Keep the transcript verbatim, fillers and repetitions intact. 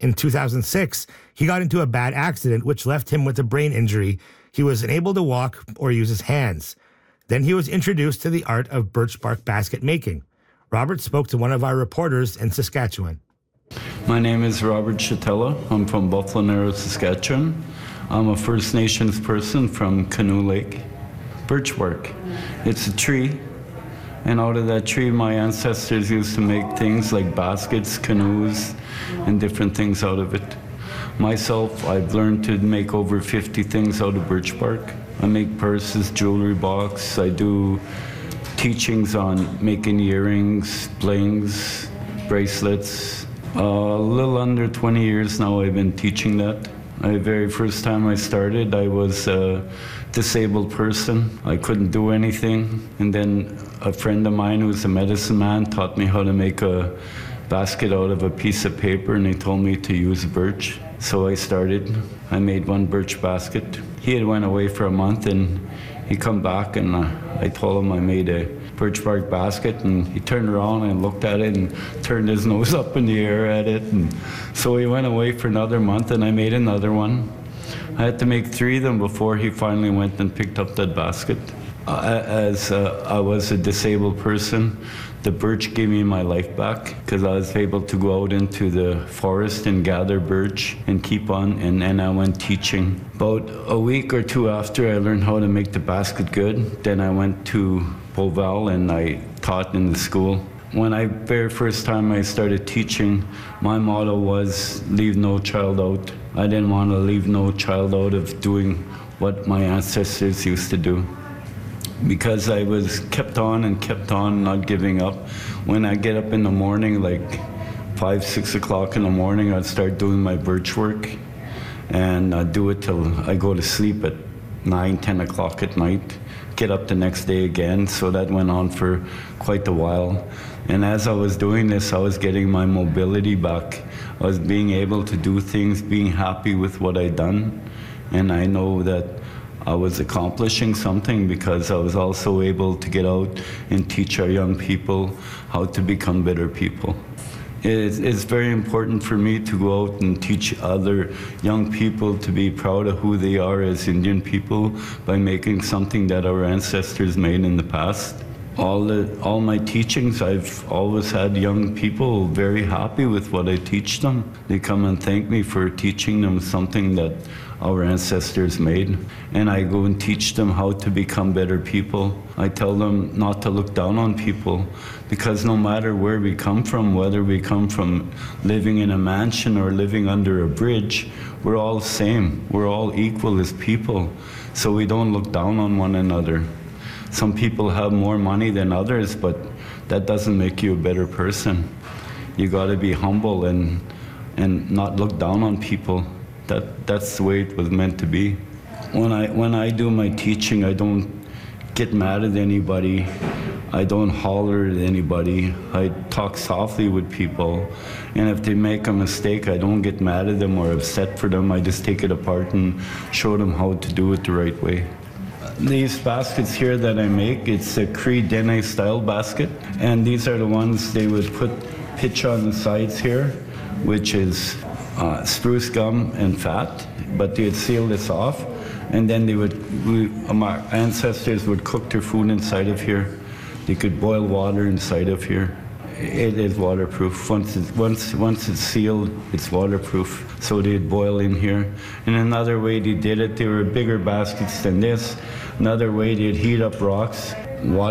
In two thousand six, he got into a bad accident which left him with a brain injury. He was unable to walk or use his hands. Then he was introduced to the art of birch bark basket making. Robert spoke to one of our reporters in Saskatchewan. My name is Robert Chatella. I'm from Buffalo Narrows, Saskatchewan. I'm a First Nations person from Canoe Lake. Birch bark. It's a tree, and out of that tree my ancestors used to make things like baskets, canoes, and different things out of it. Myself, I've learned to make over fifty things out of birch bark. I make purses, jewelry box. I do teachings on making earrings, blings, bracelets. Uh, a little under twenty years now I've been teaching that. The very first time I started, I was a disabled person. I couldn't do anything. And then a friend of mine who's a medicine man taught me how to make a basket out of a piece of paper, and he told me to use birch. So I started. I made one birch basket. He had went away for a month, and he come back, and uh, I told him I made a birch bark basket, and he turned around and looked at it and turned his nose up in the air at it. And so he went away for another month, and I made another one. I had to make three of them before he finally went and picked up that basket. Uh, as uh, I was a disabled person, the birch gave me my life back, because I was able to go out into the forest and gather birch and keep on, and then I went teaching. About a week or two after I learned how to make the basket good, then I went to Beauval and I taught in the school. When I, very first time I started teaching, my motto was leave no child out. I didn't want to leave no child out of doing what my ancestors used to do. Because I was kept on and kept on, not giving up. When I get up in the morning, like five, six o'clock in the morning, I'd start doing my birch work, and I'd do it till I go to sleep at nine, ten o'clock at night, get up the next day again. So that went on for quite a while. And as I was doing this, I was getting my mobility back. I was being able to do things, being happy with what I'd done. And I know that I was accomplishing something, because I was also able to get out and teach our young people how to become better people. It's, it's very important for me to go out and teach other young people to be proud of who they are as Indian people by making something that our ancestors made in the past. All, the, all my teachings, I've always had young people very happy with what I teach them. They come and thank me for teaching them something that our ancestors made. And I go and teach them how to become better people. I tell them not to look down on people, because no matter where we come from, whether we come from living in a mansion or living under a bridge, we're all the same. We're all equal as people. So we don't look down on one another. Some people have more money than others, but that doesn't make you a better person. You got to be humble and and not look down on people. That that's the way it was meant to be. When I when I do my teaching, I don't get mad at anybody. I don't holler at anybody. I talk softly with people, and if they make a mistake, I don't get mad at them or upset for them. I just take it apart and show them how to do it the right way. These baskets here that I make, it's a Cree Dene style basket, and these are the ones they would put pitch on the sides here, which is uh, spruce gum and fat, but they'd seal this off, and then they would, we, my ancestors would cook their food inside of here. They could boil water inside of here. It is waterproof. Once it's, once, once it's sealed, it's waterproof. So they'd boil in here. And another way they did it, they were bigger baskets than this. Another way they'd heat up rocks, wash